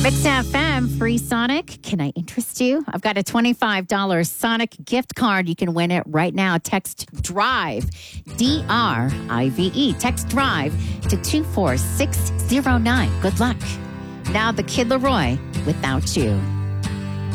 Mix FM, free Sonic. Can I interest you? I've got a $25 Sonic gift card. You can win it right now. Text DRIVE, D-R-I-V-E. Text DRIVE to 24609. Good luck. Now the Kid Laroi, Without You.